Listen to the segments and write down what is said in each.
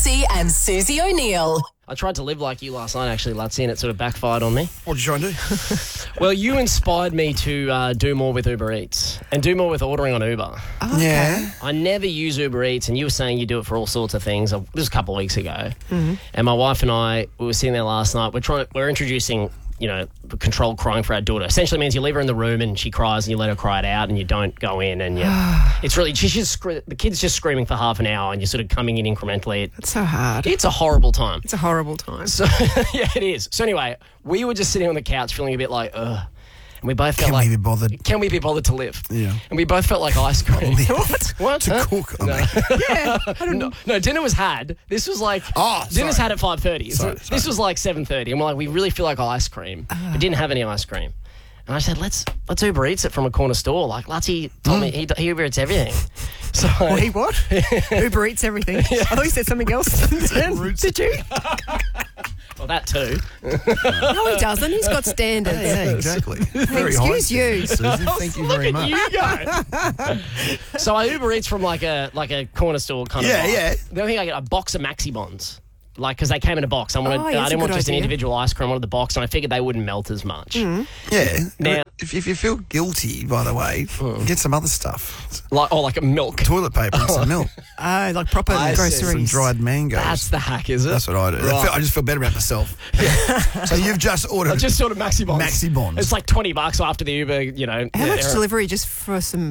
Lutzi and Susie O'Neill. I tried to live like you last night, actually, Lutzi, and it sort of backfired on me. What did you try and do? Well, you inspired me to do more with Uber Eats and do more with ordering on Uber. Oh, okay. Yeah. I never use Uber Eats, and you were saying you do it for all sorts of things. This was a couple of weeks ago. Mm-hmm. And my wife and I, we were sitting there last night. We're introducing, controlled crying for our daughter. Essentially means you leave her in the room and she cries and you let her cry it out and you don't go in and it's really, the kid's just screaming for half an hour and you're sort of coming in incrementally. It's so hard. It's a horrible time. It's a horrible time. So, yeah, it is. So anyway, we were just sitting on the couch feeling a bit like, ugh. And we both felt Can we be bothered? Can we be bothered to live? Yeah. And we both felt like ice cream. What? To cook. Yeah. No, dinner was had. This was like... dinner's had at 5:30. Sorry. This was like 7:30. And we're like, we really feel like ice cream. We didn't have any ice cream. And I said, let's Uber Eats it from a corner store. Like, Lutzi told me he Uber Eats everything. So He what? Uber Eats everything. I thought you said something else. Did you? Well, that too. No, he doesn't. He's got standards. Yeah, exactly. Very high Excuse you. Susie. Thank you very much. You go. So I Uber Eats from like a corner store kind of. Yeah. The only thing I get a box of Maxi Bonds. Like, because they came in a box. I didn't want just an idea. individual ice cream. I wanted the box, and I figured they wouldn't melt as much. Yeah. Now- if you feel guilty, by the way, get some other stuff. Like a milk. Toilet paper and some milk. Oh, like proper Some groceries. dried mangoes. That's the hack, is it? That's what I do. Right. I just feel better about myself. So you've just ordered... I just ordered Maxi Bonds. Maxi Bonds. It's like $20 after the Uber, How much delivery just for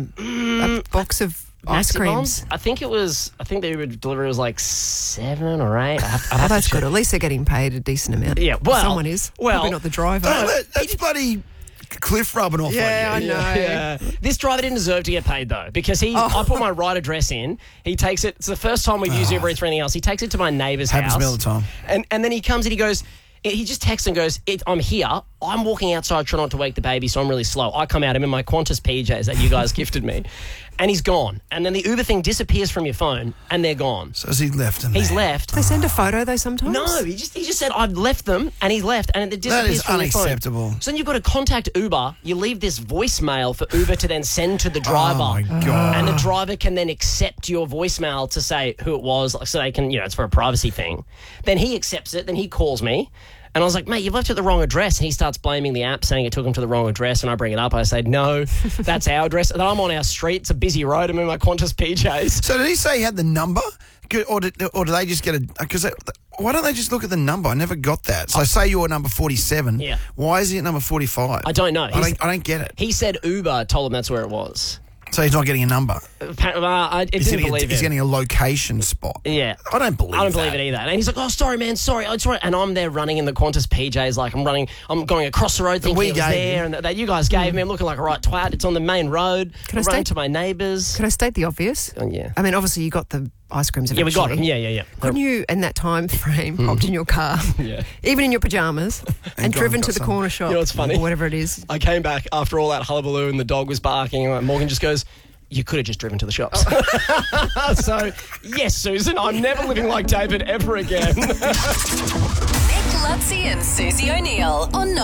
a box of ice Maxi creams? Bonds? I think the Uber delivery was like 7 or 8. Oh, that's good. At least they're getting paid a decent amount. Yeah, well... Someone is. Well... Probably not the driver. No, that's bloody Cliff rubbing off Yeah, on you. I know. Yeah. This driver didn't deserve to get paid, though, because I put my right address in. He takes it. It's the first time we've used Uber Eats for anything else. He takes it to my neighbour's house. Happens to me all the time. And then he comes and he goes... He just texts and goes, I'm here. I'm walking outside trying not to wake the baby, so I'm really slow. I come out. I'm in my Qantas PJs that you guys gifted me. And he's gone. And then the Uber thing disappears from your phone, and they're gone. So has he left him He's there? left. They send a photo, though, sometimes? No, he just said, I've left them, and he left, and it disappears is from your phone. unacceptable. So then you've got to contact Uber. You leave this voicemail for Uber to then send to the driver. Oh, my God. And the driver can then accept your voicemail to say who it was, so they can, it's for a privacy thing. Then he accepts it, then he calls me. And I was like, mate, you've left it at the wrong address. And he starts blaming the app, saying it took him to the wrong address. And I bring it up. I say, no, that's our address. And I'm on our street. It's a busy road. I'm in my Qantas PJs. So did he say he had the number? Or did they just get a... Because why don't they just look at the number? I never got that. So say you're number 47. Yeah. Why is he at number 45? I don't know. I don't get it. He said Uber told him that's where it was. So he's not getting a number. I didn't believe it. He's getting a location spot. Yeah. I don't believe it either. And he's like, oh, sorry, man, sorry. And I'm there running in the Qantas PJs, like I'm going across the road thinking it was there, and that you guys gave me. I'm looking like a right twat. It's on the main road. I'm running to my neighbours. Can I state the obvious? Yeah. I mean, obviously you got the ice creams Yeah, eventually. we got them. Yeah. Couldn't you, in that time frame, hopped in your car, even in your pyjamas, and driven to the corner shop? You know what's funny? Or whatever it is. I came back after all that hullabaloo and the dog was barking, and Morgan just goes, you could have just driven to the shops. So, yes, Susan, I'm never living like David ever again. Nick Lutzi and Susie O'Neill on